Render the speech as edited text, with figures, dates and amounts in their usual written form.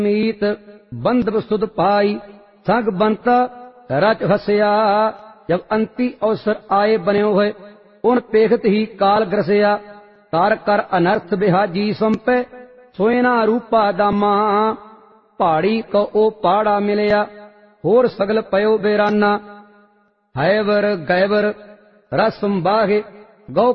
ਮੀਤ ਬੰਧਵ ਸੁਧ ਪਾਈ ਸੰਗ ਬੰਤਾ रच हसया। जब अंति अवसर आए बन्यो होए उन पेखत ही काल ग्रसया। कर कर अनर्थ बिहाजी संपे सोयना रूपा दामा। पहाड़ी को ओ पहाड़ा मिलया होर सगल पयो बेराना। हैवर गैवर रस संबाहे गौ